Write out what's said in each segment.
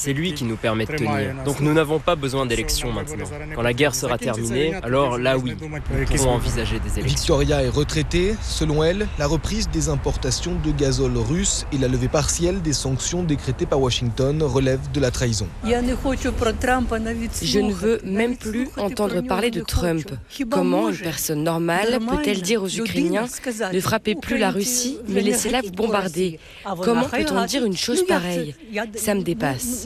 C'est lui qui nous permet de tenir. Donc nous n'avons pas besoin d'élections maintenant. Quand la guerre sera terminée, alors là oui, nous pourrons envisager des élections. Victoria est retraitée. Selon elle, la reprise des importations de gazole russe et la levée partielle des sanctions décrétées par Washington relèvent de la trahison. Je ne veux même plus entendre parler de Trump. Comment une personne normale peut-elle dire aux Ukrainiens « Ne frappez plus la Russie, mais laissez-la vous bombarder » Comment peut-on dire une chose pareille ? Ça me dépasse.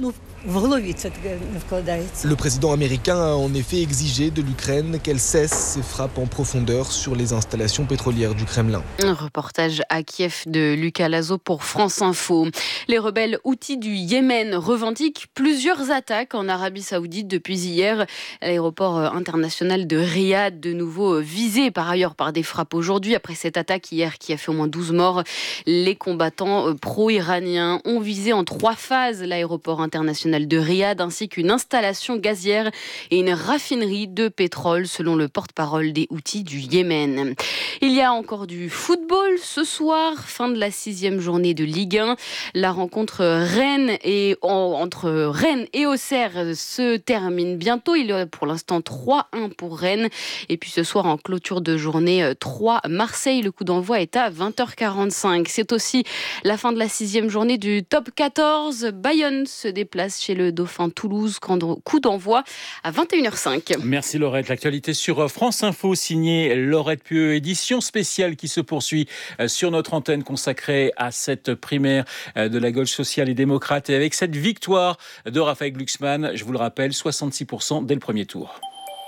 Le président américain a en effet exigé de l'Ukraine qu'elle cesse ses frappes en profondeur sur les installations pétrolières du Kremlin. Un reportage à Kiev de Lucas Lazo pour France Info. Les rebelles houthis du Yémen revendiquent plusieurs attaques en Arabie Saoudite depuis hier. L'aéroport international de Riyad, de nouveau visé par ailleurs par des frappes aujourd'hui. Après cette attaque hier qui a fait au moins 12 morts, les combattants pro-iraniens ont visé en 3 phases l'aéroport international de Riyad ainsi qu'une installation gazière et une raffinerie de pétrole selon le porte-parole des Houthis du Yémen. Il y a encore du football ce soir, fin de la 6e journée de Ligue 1. La rencontre entre Rennes et Auxerre se termine bientôt. Il y a pour l'instant 3-1 pour Rennes. Et puis ce soir en clôture de journée 3 Marseille. Le coup d'envoi est à 20h45. C'est aussi la fin de la 6e journée du top 14. Bayonne se déplace chez le Dauphin Toulouse. Coup d'envoi à 21h05. Merci Laurette. L'actualité sur France Info signée Laurette Pieux. Édition spéciale qui se poursuit sur notre antenne consacrée à cette primaire de la gauche sociale et démocrate. Et avec cette victoire de Raphaël Glucksmann, je vous le rappelle, 66% dès le premier tour.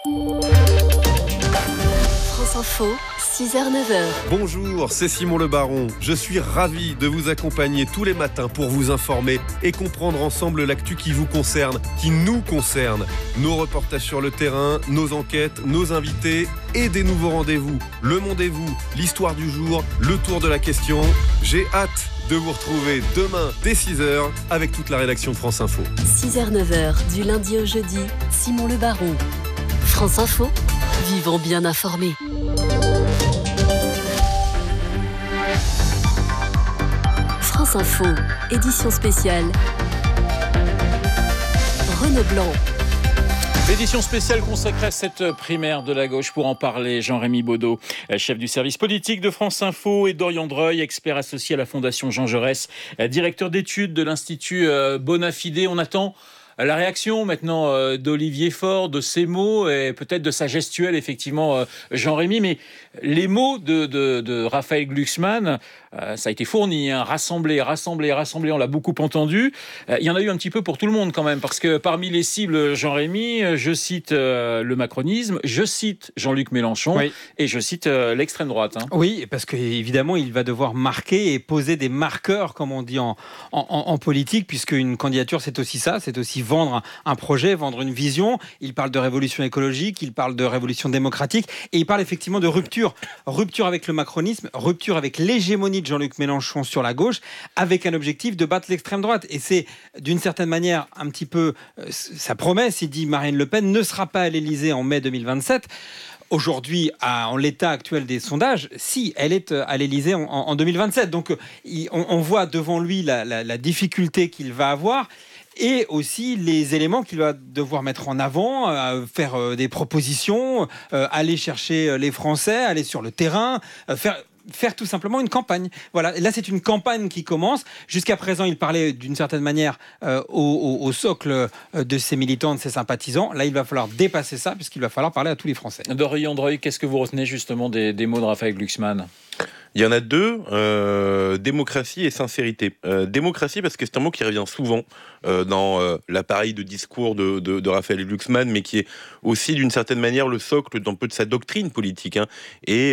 France Info, 6h-9h. Bonjour, c'est Simon Le Baron. Je suis ravi de vous accompagner tous les matins pour vous informer et comprendre ensemble l'actu qui vous concerne, qui nous concerne. Nos reportages sur le terrain, nos enquêtes, nos invités et des nouveaux rendez-vous. Le Monde et vous, l'histoire du jour, le tour de la question. J'ai hâte de vous retrouver demain dès 6h avec toute la rédaction de France Info. 6h-9h, du lundi au jeudi, Simon Le Baron. France Info, vivons bien informés. France Info, édition spéciale. Renaud Blanc. L'édition spéciale consacrée à cette primaire de la gauche. Pour en parler, Jean-Rémy Baudot, chef du service politique de France Info, et Dorian Dreuil, expert associé à la Fondation Jean Jaurès, directeur d'études de l'Institut Bonafide. On attend la réaction maintenant d'Olivier Faure, de ses mots et peut-être de sa gestuelle, effectivement, Jean-Rémy. Mais les mots de Raphaël Glucksmann, ça a été fourni, hein, rassembler, on l'a beaucoup entendu. Il y en a eu un petit peu pour tout le monde quand même, parce que parmi les cibles, Jean-Rémy, je cite le macronisme, je cite Jean-Luc Mélenchon, oui, et je cite l'extrême droite. Hein. Oui, parce qu'évidemment, il va devoir marquer et poser des marqueurs, comme on dit en politique, puisque une candidature, c'est aussi ça, c'est aussi vendre un projet, vendre une vision. Il parle de révolution écologique, il parle de révolution démocratique, et il parle effectivement de rupture. Rupture avec le macronisme, rupture avec l'hégémonie de Jean-Luc Mélenchon sur la gauche, avec un objectif de battre l'extrême droite. Et c'est d'une certaine manière un petit peu sa promesse. Il dit Marine Le Pen ne sera pas à l'Élysée en mai 2027. Aujourd'hui, en l'état actuel des sondages, si, elle est à l'Élysée en 2027. Donc on voit devant lui la difficulté qu'il va avoir, et aussi les éléments qu'il va devoir mettre en avant, faire des propositions, aller chercher les Français, aller sur le terrain, faire tout simplement une campagne. Voilà. Et là, c'est une campagne qui commence. Jusqu'à présent, il parlait d'une certaine manière au socle de ses militants, de ses sympathisants. Là, il va falloir dépasser ça, puisqu'il va falloir parler à tous les Français. Dorian Dreuil, qu'est-ce que vous retenez justement des mots de Raphaël Glucksmann ? Il y en a deux, démocratie et sincérité. Démocratie, parce que c'est un mot qui revient souvent dans l'appareil de discours de Raphaël Glucksmann, mais qui est aussi d'une certaine manière le socle d'un peu de sa doctrine politique. Hein. Et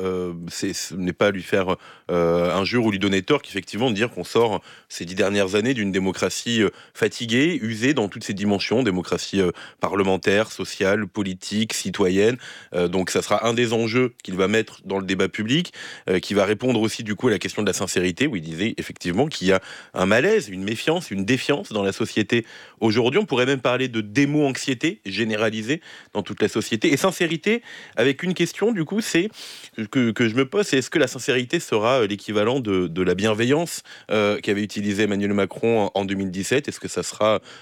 ce n'est pas lui faire injure ou lui donner tort qu'effectivement de dire qu'on sort ces 10 dernières années d'une démocratie fatiguée, usée dans toutes ses dimensions, démocratie parlementaire, sociale, politique, citoyenne. Donc ça sera un des enjeux qu'il va mettre dans le débat public, qui va répondre aussi du coup à la question de la sincérité, où il disait effectivement qu'il y a un malaise, une méfiance, une défiance dans la société aujourd'hui. On pourrait même parler de démo-anxiété généralisée dans toute la société. Et sincérité, avec une question du coup, c'est que je me pose, c'est est-ce que la sincérité sera l'équivalent de la bienveillance qu'avait utilisé Emmanuel Macron en 2017 ? Est-ce que ça sera